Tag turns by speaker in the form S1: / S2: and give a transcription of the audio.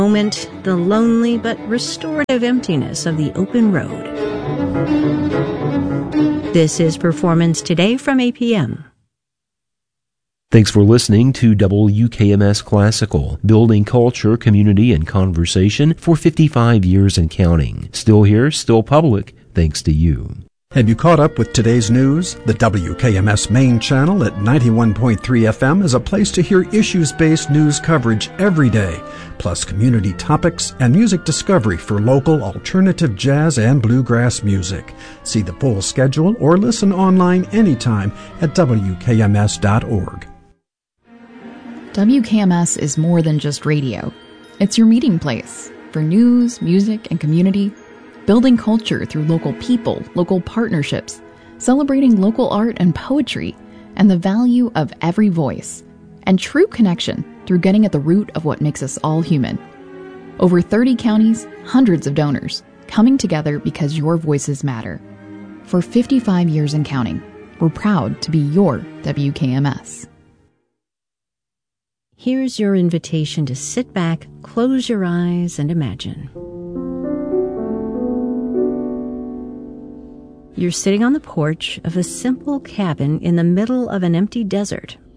S1: Moment, the lonely but restorative emptiness of the open road. This is Performance Today from APM.
S2: Thanks for listening to WKMS Classical, building culture, community, and conversation for 55 years and counting. Still here, still public, thanks to you.
S3: Have you caught up with today's news? The WKMS main channel at 91.3 FM is a place to hear issues-based news coverage every day, plus community topics and music discovery for local alternative jazz and bluegrass music. See the full schedule or listen online anytime at WKMS.org.
S4: WKMS is more than just radio. It's your meeting place for news, music, and community, building culture through local people, local partnerships, celebrating local art and poetry, and the value of every voice, and true connection through getting at the root of what makes us all human. Over 30 counties, hundreds of donors, coming together because your voices matter. For 55 years and counting, we're proud to be your WKMS.
S1: Here's your invitation to sit back, close your eyes, and imagine. You're sitting on the porch of a simple cabin in the middle of an empty desert.